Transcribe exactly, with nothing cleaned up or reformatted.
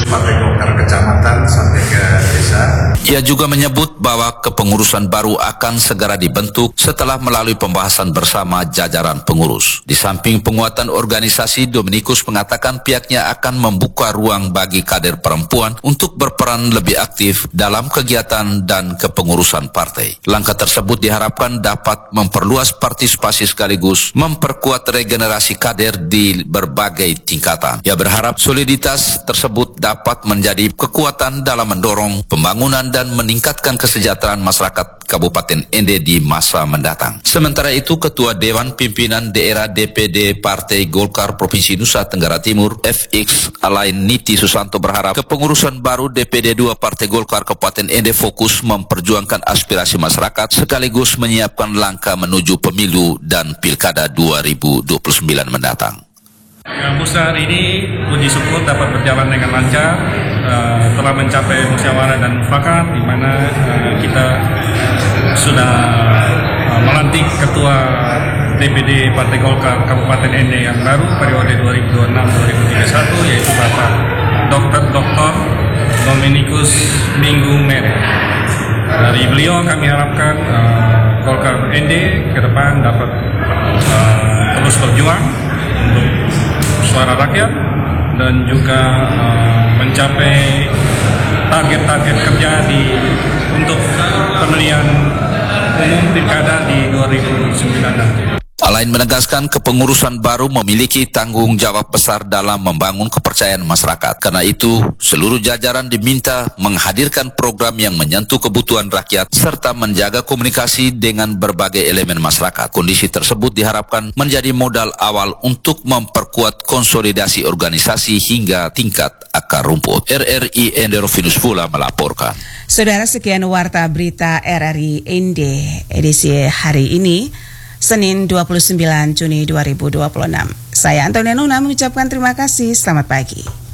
Partai Golkar kecamatan sampai ke desa. Ia juga menyebut bahwa kepengurusan baru akan segera dibentuk setelah melalui pembahasan bersama jajaran pengurus. Di samping penguatan organisasi, Dominikus mengatakan pihaknya akan membuka ruang bagi kader perempuan untuk berperan lebih aktif dalam kegiatan dan kepengurusan partai. Langkah tersebut diharapkan dapat memperluas partisipasi sekaligus memperkuat regenerasi kader di berbagai tingkatan. Ia berharap soliditas tersebut dapat menjadi kekuatan dalam mendorong pembangunan dan meningkatkan kesejahteraan masyarakat Kabupaten Ende di masa mendatang. Sementara itu, Ketua Dewan Pimpinan Daerah D P D Partai Golkar Provinsi Nusa Tenggara Timur F X Alain Niti Susanto berharap kepengurusan baru D P D dua Partai Golkar Kabupaten Ende fokus memperjuangkan aspirasi masyarakat sekaligus menyiapkan langkah menuju pemilu dan pilkada dua ribu dua puluh sembilan mendatang. Musyawarah hari ini puji syukur dapat berjalan dengan lancar, uh, telah mencapai musyawarah dan mufakat di mana uh, kita sudah uh, melantik ketua D P D Partai Golkar Kabupaten Ende yang baru periode dua ribu dua puluh enam sampai dua ribu tiga puluh satu, yaitu Bapak Doktor Doktor Dominikus Minggu Mere. Dari beliau kami harapkan uh, Golkar Ende ke depan dapat uh, terus berjuang untuk suara rakyat dan juga uh, mencapai target-target kerja di untuk pemilihan umum pilkada di dua ribu sembilan nanti. Alain menegaskan kepengurusan baru memiliki tanggung jawab besar dalam membangun kepercayaan masyarakat. Karena itu, seluruh jajaran diminta menghadirkan program yang menyentuh kebutuhan rakyat serta menjaga komunikasi dengan berbagai elemen masyarakat. Kondisi tersebut diharapkan menjadi modal awal untuk memperkuat konsolidasi organisasi hingga tingkat akar rumput. R R I Ende Rovinus Pula melaporkan. Saudara, sekian warta berita R R I Ende edisi hari ini, Senin dua puluh sembilan Juni dua ribu dua puluh enam. Saya Antonia Nuna mengucapkan terima kasih. Selamat pagi.